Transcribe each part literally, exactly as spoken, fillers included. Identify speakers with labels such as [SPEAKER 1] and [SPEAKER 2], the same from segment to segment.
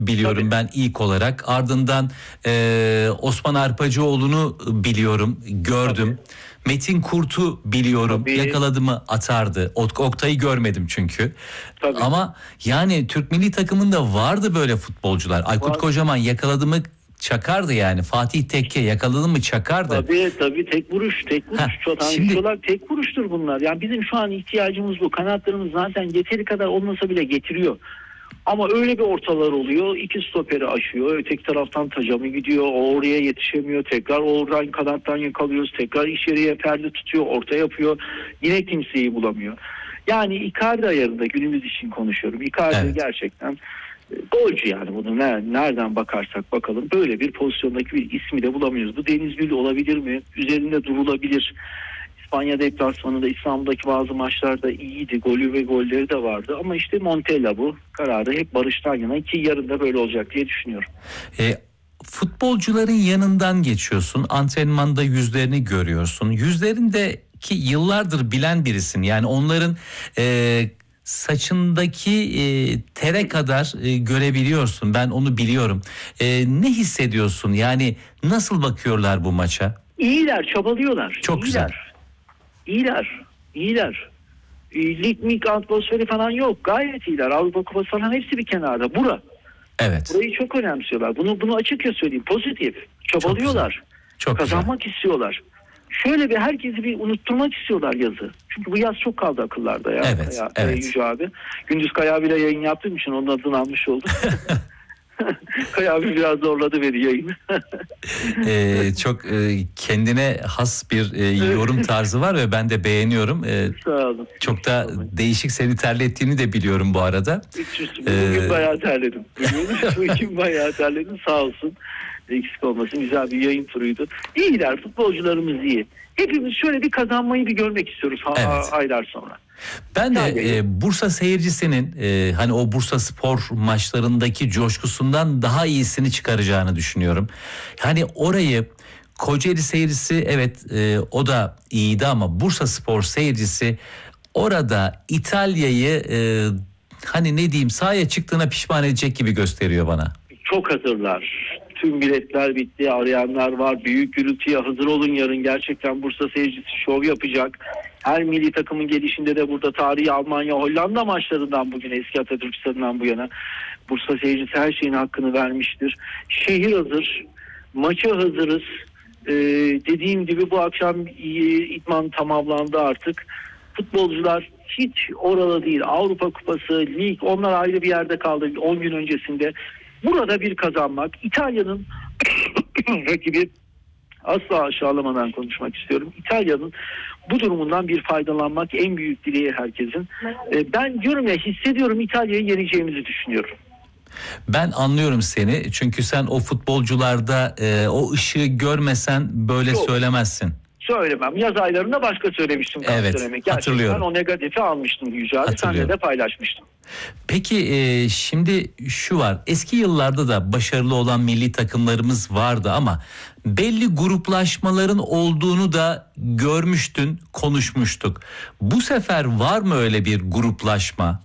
[SPEAKER 1] biliyorum
[SPEAKER 2] Tabii.
[SPEAKER 1] ben ilk olarak. Ardından e, Osman Arpacıoğlu'nu biliyorum, gördüm. Tabii. Metin Kurt'u biliyorum. Tabii. Yakaladı mı atardı. Oktay'ı görmedim çünkü. Tabii. Ama yani Türk milli takımında vardı böyle futbolcular. Aykut Var. Kocaman yakaladı mı çakardı yani. Fatih Tekke yakaladı mı çakardı.
[SPEAKER 2] Tabii tabii tek vuruş, tek vuruş. Çok
[SPEAKER 1] şimdi...
[SPEAKER 2] tek vuruştur bunlar. Yani bizim şu an ihtiyacımız bu. Kanatlarımız zaten yeteri kadar olmasa bile getiriyor. Ama öyle bir ortalar oluyor. İki stoperi aşıyor. Öteki taraftan Tacamı gidiyor. O oraya yetişemiyor. Tekrar oradan kanattan yakalıyoruz. Tekrar içeriye perde tutuyor. Orta yapıyor. Yine kimseyi bulamıyor. Yani Icardi ayarında günümüz için konuşuyorum. Icardi evet. gerçekten golcü yani bunu nereden bakarsak bakalım. Böyle bir pozisyondaki bir ismi de bulamıyoruz. Bu Deniz Gül olabilir mi? Üzerinde durulabilir. İspanya deplasmanında İstanbul'daki bazı maçlarda iyiydi. Golü ve golleri de vardı. Ama işte Montella bu. Kararı hep Barış'tan yana ki yarın da böyle olacak diye düşünüyorum.
[SPEAKER 1] E, futbolcuların yanından geçiyorsun. Antrenmanda yüzlerini görüyorsun. Yüzlerindeki yıllardır bilen birisin. Yani onların e, saçındaki e, tere kadar e, görebiliyorsun. Ben onu biliyorum. E, ne hissediyorsun? Yani nasıl bakıyorlar bu maça?
[SPEAKER 2] İyiler, çabalıyorlar.
[SPEAKER 1] Çok
[SPEAKER 2] İyiler.
[SPEAKER 1] güzel.
[SPEAKER 2] İyiler, iyiler. Lig mik atmosferi falan yok. Gayet iyiler. Avrupa Kupası falan hepsi bir kenarda. Bura.
[SPEAKER 1] Evet.
[SPEAKER 2] Burayı çok önemsiyorlar. Bunu bunu açıkça söyleyeyim. Pozitif. Çabalıyorlar.
[SPEAKER 1] Çok güzel. Çok
[SPEAKER 2] Kazanmak
[SPEAKER 1] güzel.
[SPEAKER 2] istiyorlar. Şöyle bir herkesi bir unutturmak istiyorlar yazı. Çünkü bu yaz çok kaldı akıllarda ya.
[SPEAKER 1] Evet,
[SPEAKER 2] Kaya,
[SPEAKER 1] evet.
[SPEAKER 2] Yüce abi. Gündüz Kaya abiyle yayın yaptığım için onun adını almış oldum. Kaya abi biraz zorladı beni yayını.
[SPEAKER 1] ee, çok e, kendine has bir e, yorum tarzı var ve ben de beğeniyorum. Ee,
[SPEAKER 2] Sağ olun.
[SPEAKER 1] Çok da değişik, seni terlettiğini de biliyorum bu arada.
[SPEAKER 2] Bugün ee... bayağı terledim. Bugün bayağı terledim sağ olsun. Eksik olmasın, güzel bir yayın turuydu. İyiler, futbolcularımız iyi. Hepimiz şöyle bir kazanmayı bir görmek istiyoruz ha- evet. aylar sonra.
[SPEAKER 1] Ben de e, Bursa seyircisinin e, hani o Bursa Spor maçlarındaki coşkusundan daha iyisini çıkaracağını düşünüyorum. Hani orayı Kocaeli seyircisi evet e, o da iyiydi ama Bursa Spor seyircisi orada İtalya'yı e, hani ne diyeyim sahaya çıktığına pişman edecek gibi gösteriyor bana.
[SPEAKER 2] Çok hazırlar. Tüm biletler bitti. Arayanlar var. Büyük gürültüye hazır olun yarın. Gerçekten Bursa seyircisi şov yapacak. Her milli takımın gelişinde de burada tarihi Almanya, Hollanda maçlarından bugün eski Atatürk Stadı'ndan bu yana Bursa seyircisi her şeyin hakkını vermiştir. Şehir hazır. Maça hazırız. Ee, dediğim gibi bu akşam idman tamamlandı artık. Futbolcular hiç oralı değil. Avrupa Kupası, lig onlar ayrı bir yerde kaldı on gün öncesinde. Burada bir kazanmak, İtalya'nın rakibi asla aşağılamadan konuşmak istiyorum. İtalya'nın bu durumundan bir faydalanmak en büyük dileği herkesin. Ee, ben diyorum ya hissediyorum İtalya'yı yeneceğimizi düşünüyorum.
[SPEAKER 1] Ben anlıyorum seni çünkü sen o futbolcularda e, o ışığı görmesen böyle Yok. söylemezsin.
[SPEAKER 2] Söylemem. Yaz aylarında başka söylemiştim.
[SPEAKER 1] Evet,
[SPEAKER 2] Gerçekten
[SPEAKER 1] hatırlıyorum.
[SPEAKER 2] o negatifi almıştım Yüce abi. Senle de paylaşmıştım.
[SPEAKER 1] Peki e, şimdi şu var. Eski yıllarda da başarılı olan milli takımlarımız vardı ama belli gruplaşmaların olduğunu da görmüştün, konuşmuştuk. Bu sefer var mı öyle bir gruplaşma?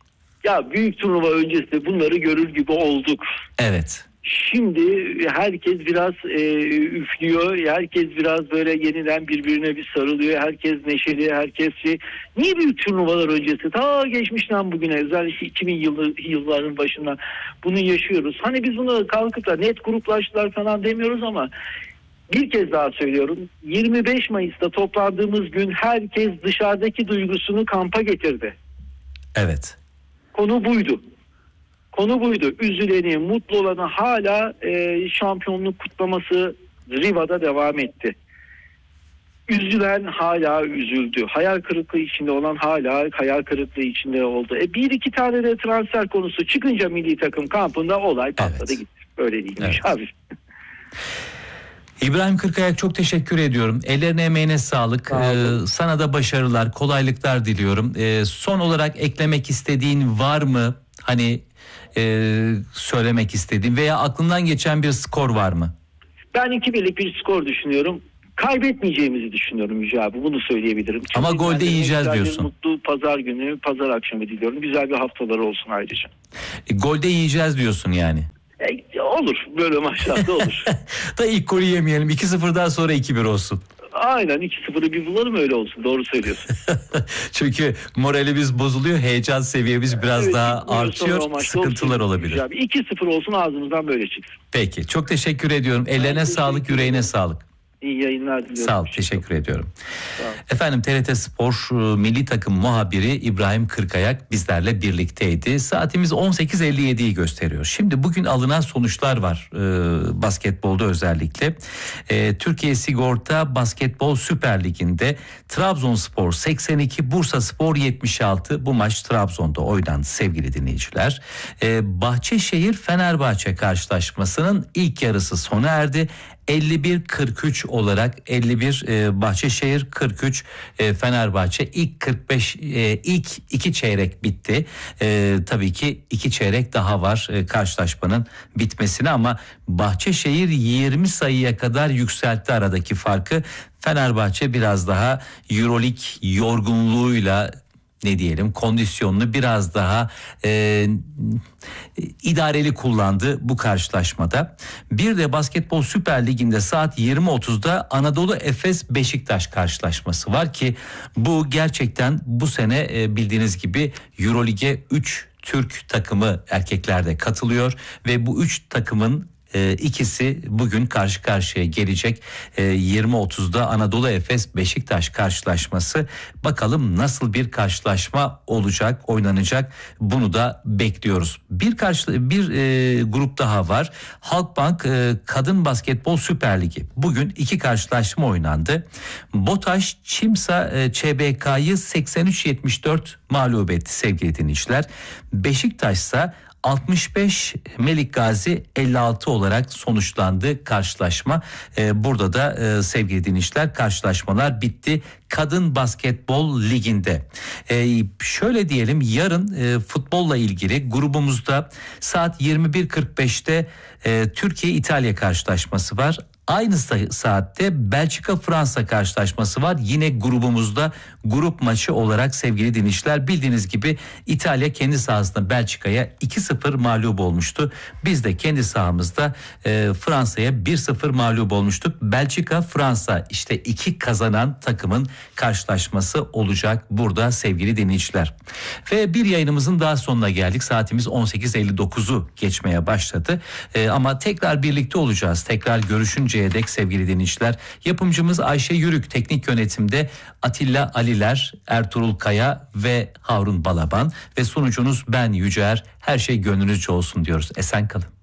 [SPEAKER 2] Ya büyük turnuva öncesinde bunları görür gibi olduk.
[SPEAKER 1] Evet.
[SPEAKER 2] Şimdi herkes biraz e, üflüyor, herkes biraz böyle yeniden birbirine bir sarılıyor, herkes neşeli, herkes şey. Niye büyük turnuvalar öncesi? Ta geçmişten bugüne, özellikle iki bin yılı, yılların başından bunu yaşıyoruz. Hani biz bunu kalkıp da net gruplaştılar falan demiyoruz ama bir kez daha söylüyorum. yirmi beş Mayıs'ta toplandığımız gün herkes dışarıdaki duygusunu kampa getirdi.
[SPEAKER 1] Evet.
[SPEAKER 2] Konu buydu. Konu buydu. Üzüleni, mutlu olanı hala e, şampiyonluk kutlaması Riva'da devam etti. Üzülen hala üzüldü. Hayal kırıklığı içinde olan hala hayal kırıklığı içinde oldu. E, bir iki tane de transfer konusu çıkınca milli takım kampında olay patladı evet. gitti. Öyle değilmiş evet. abi.
[SPEAKER 1] İbrahim Kırkayak çok teşekkür ediyorum. Ellerine emeğine sağlık. Ee, sana da başarılar, kolaylıklar diliyorum. Ee, son olarak eklemek istediğin var mı? Hani e, söylemek istediğin veya aklından geçen bir skor var mı?
[SPEAKER 2] Ben iki birlik bir skor düşünüyorum. kaybetmeyeceğimizi düşünüyorum Yüce abi. Bunu söyleyebilirim.
[SPEAKER 1] Ama
[SPEAKER 2] Tüm
[SPEAKER 1] golde
[SPEAKER 2] dinleyenlerime
[SPEAKER 1] yiyeceğiz
[SPEAKER 2] güzel bir
[SPEAKER 1] diyorsun.
[SPEAKER 2] Mutlu pazar günü, pazar akşamı diliyorum. Güzel bir haftaları olsun ayrıca.
[SPEAKER 1] E, golde yiyeceğiz diyorsun yani.
[SPEAKER 2] E, olur. Böyle maçlarda olur.
[SPEAKER 1] Da ilk golü yemeyelim. iki sıfırdan sonra iki bir olsun.
[SPEAKER 2] Aynen, iki sıfırı bir bulalım, öyle olsun. Doğru söylüyorsun.
[SPEAKER 1] Çünkü moralimiz bozuluyor. Heyecan seviyemiz biraz
[SPEAKER 2] Evet,
[SPEAKER 1] daha
[SPEAKER 2] buyurun,
[SPEAKER 1] artıyor.
[SPEAKER 2] sonra o maçta
[SPEAKER 1] Sıkıntılar
[SPEAKER 2] olsun.
[SPEAKER 1] olabilir.
[SPEAKER 2] Güzel. iki sıfır olsun, ağzımızdan böyle çıksın.
[SPEAKER 1] Peki. Çok teşekkür ediyorum. Ellerine
[SPEAKER 2] Ben
[SPEAKER 1] sağlık,
[SPEAKER 2] teşekkür
[SPEAKER 1] yüreğine
[SPEAKER 2] ederim.
[SPEAKER 1] sağlık.
[SPEAKER 2] İyi yayınlar diliyorum.
[SPEAKER 1] Sağ ol, teşekkür ediyorum.
[SPEAKER 2] Sağ ol.
[SPEAKER 1] Efendim T R T Spor e, Milli Takım muhabiri İbrahim Kırkayak bizlerle birlikteydi. Saatimiz on sekiz elli yediyi gösteriyor. Şimdi bugün alınan sonuçlar var e, basketbolda özellikle. E, Türkiye Sigorta Basketbol Süper Ligi'nde Trabzonspor seksen iki, Bursaspor yetmiş altı. Bu maç Trabzon'da oynandı sevgili dinleyiciler. E, Bahçeşehir Fenerbahçe karşılaşmasının ilk yarısı sona erdi. elli bir kırk üç olarak elli bir e, Bahçeşehir, kırk üç e, Fenerbahçe. İlk kırk beş e, ilk iki çeyrek bitti. E, tabii ki iki çeyrek daha var e, karşılaşmanın bitmesine, ama Bahçeşehir yirmi sayıya kadar yükseltti aradaki farkı. Fenerbahçe biraz daha Euroleague yorgunluğuyla, ne diyelim, kondisyonunu biraz daha e, idareli kullandı bu karşılaşmada. Bir de Basketbol Süper Ligi'nde saat yirmi otuzda Anadolu Efes Beşiktaş karşılaşması var ki bu gerçekten bu sene e, bildiğiniz gibi Euroleague'e üç Türk takımı erkeklerde katılıyor ve bu üç takımın E, ikisi bugün karşı karşıya gelecek. E, yirmi otuzda Anadolu Efes Beşiktaş karşılaşması. Bakalım nasıl bir karşılaşma olacak, oynanacak, bunu da bekliyoruz. Bir karşı bir e, grup daha var. Halkbank e, Kadın Basketbol Süper Ligi. Bugün iki karşılaşma oynandı. BOTAŞ Çimsa e, Ç B K'yı seksen üç yetmiş dört mağlup etti sevgili dinleyiciler. Beşiktaş ise altmış beş, Melik Gazi elli altı olarak sonuçlandı karşılaşma. Ee, burada da e, sevgili dinleyiciler karşılaşmalar bitti Kadın Basketbol Ligi'nde. Ee, şöyle diyelim, yarın e, futbolla ilgili grubumuzda saat yirmi bir kırk beşte e, Türkiye-İtalya karşılaşması var. Aynı saatte Belçika-Fransa karşılaşması var. Yine grubumuzda grup maçı olarak sevgili dinleyiciler, bildiğiniz gibi İtalya kendi sahasında Belçika'ya iki sıfır mağlup olmuştu. Biz de kendi sahamızda e, Fransa'ya bir sıfır mağlup olmuştuk. Belçika-Fransa, işte iki kazanan takımın karşılaşması olacak burada sevgili dinleyiciler. Ve bir yayınımızın daha sonuna geldik. Saatimiz on sekiz elli dokuzu geçmeye başladı. E, ama tekrar birlikte olacağız. Tekrar görüşünceye dek sevgili dinleyiciler, yapımcımız Ayşe Yürük, teknik yönetimde Atilla Aliler, Ertuğrul Kaya ve Harun Balaban ve sunucunuz ben Yücer. Her şey gönlünüzce olsun diyoruz. Esen kalın.